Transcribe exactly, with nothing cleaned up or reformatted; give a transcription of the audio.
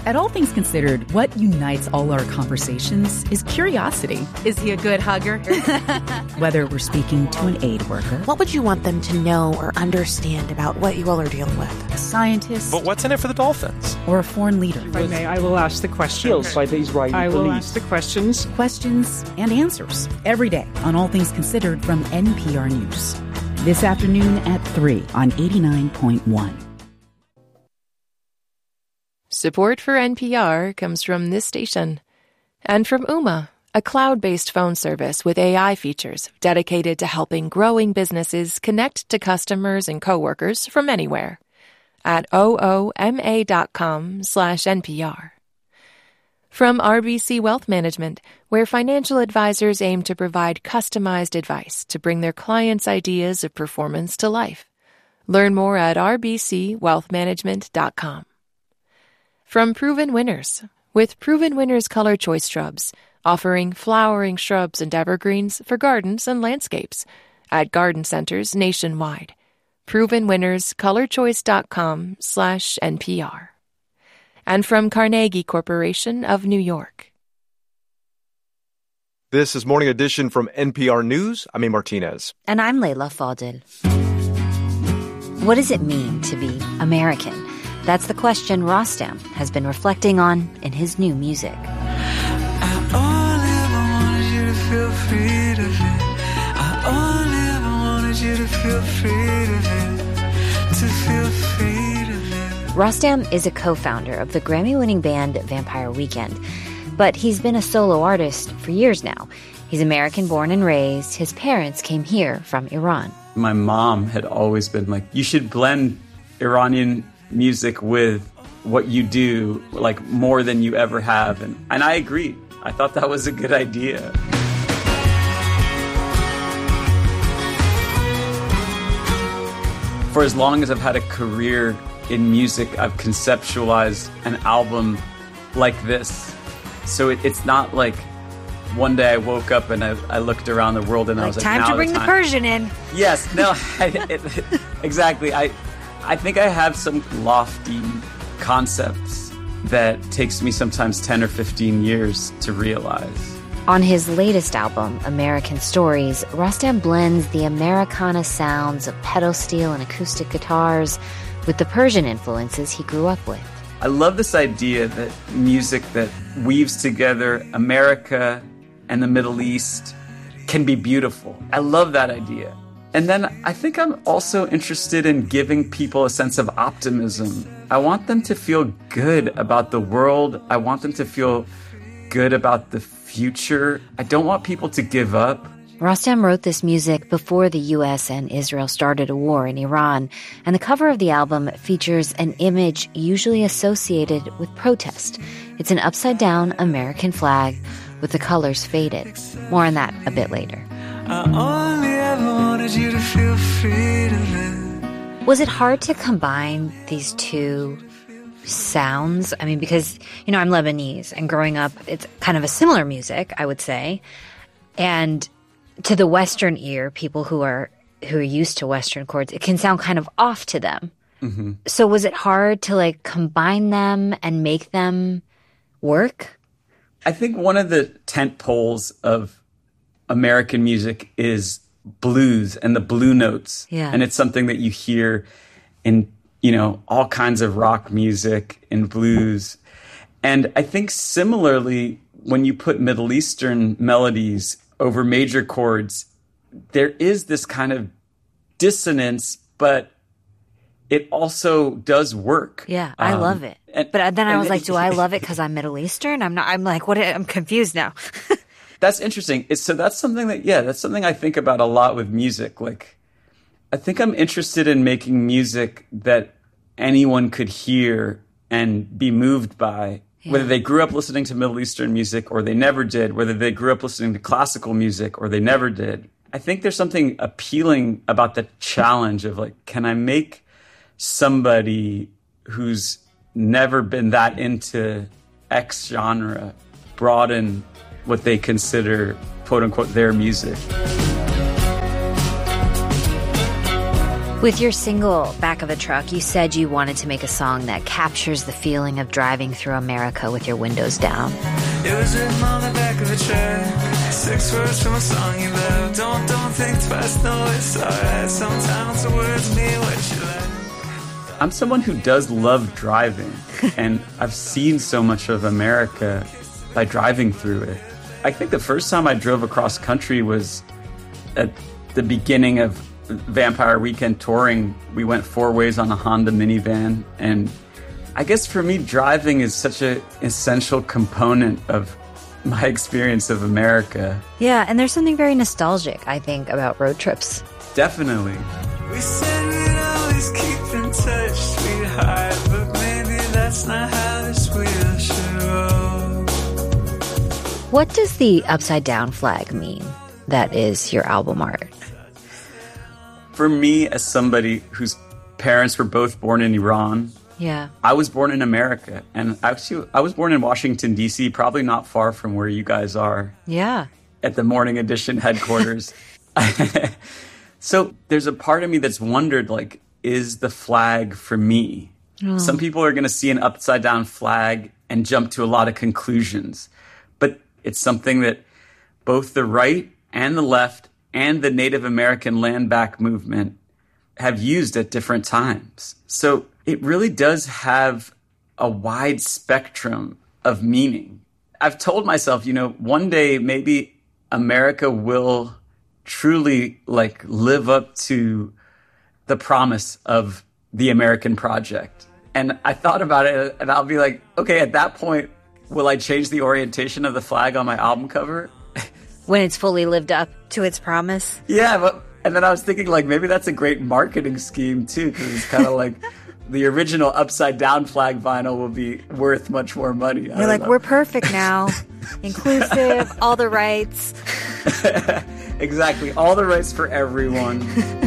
At All Things Considered, what unites all our conversations is curiosity. Is he a good hugger? Whether we're speaking to an aid worker. What would you want them to know or understand about what you all are dealing with? A scientist. But what's in it for the Dolphins? Or a foreign leader. If I may, I will ask the questions. Killed by the Israeli I will police. ask the questions. Questions and answers every day on All Things Considered from N P R News. This afternoon at three on eighty-nine point one. Support for N P R comes from this station and from Ooma, a cloud-based phone service with A I features dedicated to helping growing businesses connect to customers and coworkers from anywhere at ooma.com slash NPR. From R B C Wealth Management, where financial advisors aim to provide customized advice to bring their clients' ideas of performance to life. Learn more at r b c wealth management dot com. From Proven Winners, with Proven Winners Color Choice Shrubs, offering flowering shrubs and evergreens for gardens and landscapes at garden centers nationwide. proven winners color choice dot com slash N P R. And from Carnegie Corporation of New York. This is Morning Edition from N P R News. I'm A. Martinez. And I'm Layla Fadel. What does it mean to be American? That's the question Rostam has been reflecting on in his new music. I only ever wanted you to feel free to it. I only ever wanted you to feel free to it. To feel free to it. Rostam is a co-founder of the Grammy-winning band Vampire Weekend, but he's been a solo artist for years now. He's American-born and raised. His parents came here from Iran. My mom had always been like, you should blend Iranian music with what you do, like more than you ever have. And, and I agreed. I thought that was a good idea. For as long as I've had a career in music, I've conceptualized an album like this. So it, it's not like one day I woke up and I, I looked around the world and like, I was like, time now to bring the, the time. Persian in. Yes, no, I, it, exactly. I I think I have some lofty concepts that takes me sometimes ten or fifteen years to realize. On his latest album, American Stories, Rostam blends the Americana sounds of pedal steel and acoustic guitars with the Persian influences he grew up with. I love this idea that music that weaves together America and the Middle East can be beautiful. I love that idea. And then I think I'm also interested in giving people a sense of optimism. I want them to feel good about the world. I want them to feel good about the future. I don't want people to give up. Rostam wrote this music before the U S and Israel started a war in Iran, and the cover of the album features an image usually associated with protest. It's an upside-down American flag with the colors faded. More on that a bit later. I only ever wanted you to feel free to live. Was it hard to combine these two sounds? I mean, because, you know, I'm Lebanese, and growing up, it's kind of a similar music, I would say. And to the Western ear, people who are who are used to Western chords, it can sound kind of off to them. Mm-hmm. So was it hard to, like, combine them and make them work? I think one of the tent poles of American music is blues and the blue notes. Yeah. And it's something that you hear in, you know, all kinds of rock music and blues. And I think similarly, when you put Middle Eastern melodies over major chords, there is this kind of dissonance, but it also does work. Yeah, I um, love it. And, but then I was like, do I love it because I'm Middle Eastern? I'm not, I'm like, what? I'm confused now. That's interesting. It's, so that's something that, yeah, that's something I think about a lot with music. Like, I think I'm interested in making music that anyone could hear and be moved by, yeah. Whether they grew up listening to Middle Eastern music or they never did, whether they grew up listening to classical music or they never did. I think there's something appealing about the challenge of, like, can I make somebody who's never been that into X genre broaden what they consider, quote unquote, their music. With your single, Back of a Truck, you said you wanted to make a song that captures the feeling of driving through America with your windows down. It was written on the back of a truck. Six words from a song you love. Don't, don't think twice, no, it's alright. Sometimes the words mean what you like. I'm someone who does love driving, and I've seen so much of America by driving through it. I think the first time I drove across country was at the beginning of Vampire Weekend touring. We went four ways on a Honda minivan, and I guess for me, driving is such an essential component of my experience of America. Yeah, and there's something very nostalgic, I think, about road trips. Definitely. We said we'd always keep in touch, sweetheart, but maybe that's not how this wheel should roll. What does the upside down flag mean that is your album art? For me, as somebody whose parents were both born in Iran, yeah, I was born in America, and actually I was born in Washington, D C, probably not far from where you guys are. Yeah. At the Morning Edition headquarters. So there's a part of me that's wondered, like, is the flag for me? Oh. Some people are going to see an upside down flag and jump to a lot of conclusions, but it's something that both the right and the left and the Native American land back movement have used at different times. So it really does have a wide spectrum of meaning. I've told myself, you know, one day maybe America will truly like live up to the promise of the American project. And I thought about it, and I'll be like, okay, at that point, will I change the orientation of the flag on my album cover? When it's fully lived up to its promise? Yeah, but and then I was thinking, like, maybe that's a great marketing scheme, too, because it's kind of like the original upside-down flag vinyl will be worth much more money. You're like, know. We're perfect now. Inclusive, all the rights. Exactly. All the rights for everyone.